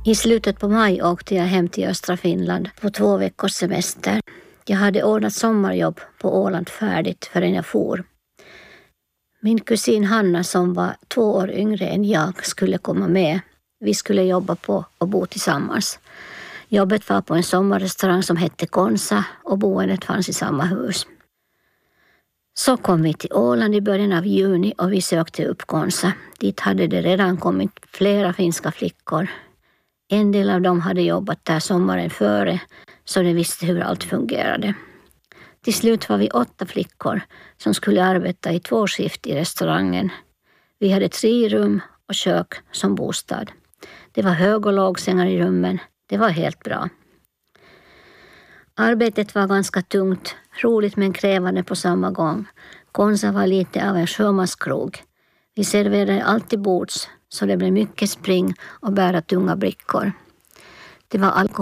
I slutet på maj åkte jag hem till östra Finland på 2 veckors semester. Jag hade ordnat sommarjobb på Åland färdigt förrän jag for. Min kusin Hanna som var 2 år yngre än jag skulle komma med. Vi skulle jobba på och bo tillsammans. Jobbet var på en sommarrestaurang som hette Konsa och boendet fanns i samma hus. Så kom vi till Åland i början av juni och vi sökte upp Konsa. Dit hade det redan kommit flera finska flickor. En del av dem hade jobbat där sommaren före så de visste hur allt fungerade. Till slut var vi 8 flickor som skulle arbeta i 2 skift i restaurangen. Vi hade 3 rum och kök som bostad. Det var hög- och lågsängar i rummen. Det var helt bra. Arbetet var ganska tungt, roligt men krävande på samma gång. Konsa var lite av en sjömanskrog. Vi serverade alltid bords så det blev mycket spring och bära tunga brickor. Det var alkohol